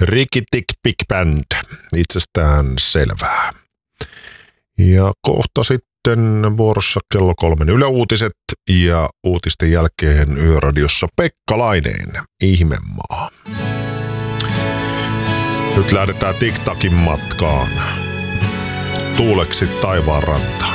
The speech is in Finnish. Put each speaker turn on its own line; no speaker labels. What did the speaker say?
Ricky Tick Big Band, itsestään selvää. Ja kohta sitten vuorossa kello 3 Yle-uutiset ja uutisten jälkeen Yöradiossa Pekka Laineen Ihmemaa. Nyt lähdetään TikTakin matkaan. Tuuleksi taivaanrantaan.